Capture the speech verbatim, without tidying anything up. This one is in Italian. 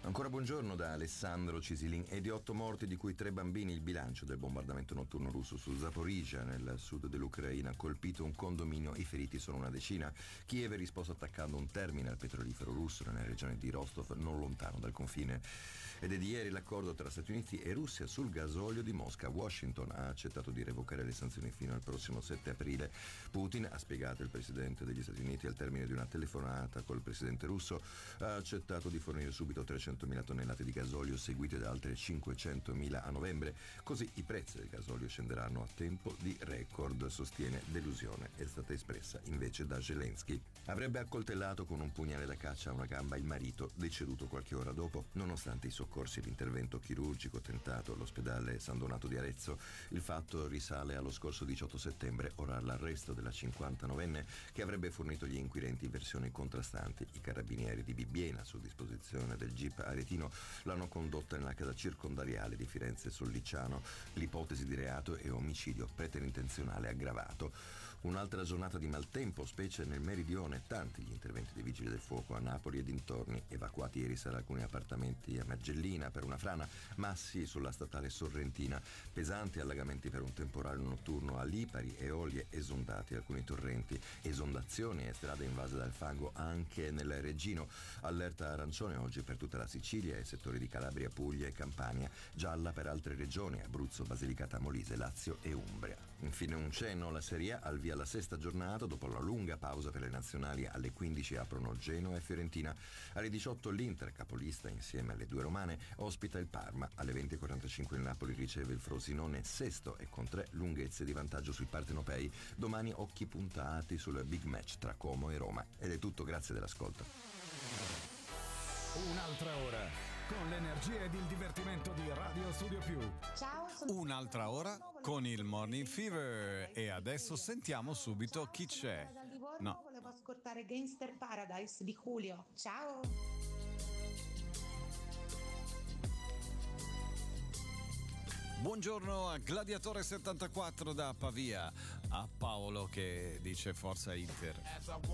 Ancora buongiorno da Alessandro Cisilin. E di otto morti, di cui tre bambini, il bilancio del bombardamento notturno russo su Zaporizhzhia, nel sud dell'Ucraina. Ha colpito un condominio, i feriti sono una decina. Kiev ha risposto attaccando un terminal petrolifero russo nella regione di Rostov, non lontano dal confine. Ed è di ieri l'accordo tra Stati Uniti e Russia sul gasolio di Mosca. Washington ha accettato di revocare le sanzioni fino al prossimo sette aprile. Putin, ha spiegato il presidente degli Stati Uniti al termine di una telefonata col presidente russo, ha accettato di fornire subito trecentomila tonnellate di gasolio, seguite da altre cinquecentomila a novembre, così i prezzi del gasolio scenderanno a tempo di record, sostiene. Delusione è stata espressa invece da Zelensky. Avrebbe accoltellato con un pugnale da caccia a una gamba il marito, deceduto qualche ora dopo, nonostante i soccorsi e l'intervento chirurgico tentato all'ospedale San Donato di Arezzo. Il fatto risale allo scorso diciotto settembre, ora l'arresto della cinquantanovenne che avrebbe fornito gli inquirenti versioni contrastanti. I carabinieri di Bibbiena, su disposizione del G I P aretino, l'hanno condotta nella casa circondariale di Firenze Sollicciano. L'ipotesi di reato è omicidio preterintenzionale aggravato. Un'altra giornata di maltempo, specie nel meridione. Tanti gli interventi dei vigili del fuoco a Napoli e dintorni. Evacuati ieri sera alcuni appartamenti a Mergellina per una frana, massi sulla statale Sorrentina, pesanti allagamenti per un temporale notturno a Lipari, Eolie esondati alcuni torrenti, esondazioni e strade invase dal fango anche nel Reggino. Allerta arancione oggi per tutta la Sicilia e settori di Calabria, Puglia e Campania, gialla per altre regioni, Abruzzo, Basilicata, Molise, Lazio e Umbria. Infine un cenno, la Serie A al via la sesta giornata, dopo la lunga pausa per le nazionali. Alle quindici aprono Genoa e Fiorentina, alle diciotto l'Inter, capolista insieme alle due romane, ospita il Parma, alle venti e quarantacinque il Napoli riceve il Frosinone, sesto e con tre lunghezze di vantaggio sui partenopei. Domani occhi puntati sul big match tra Como e Roma. Ed è tutto, grazie dell'ascolto. Un'altra ora con l'energia ed il divertimento di Radio Studio Più. Ciao, sono Un'altra ora con il Morning Fever. E adesso sentiamo subito Ciao, chi sono c'è. Chiara da Livorno, No. volevo ascoltare Gangster Paradise di Julio. Ciao. Buongiorno a Gladiatore settantaquattro da Pavia, a Paolo che dice Forza Inter.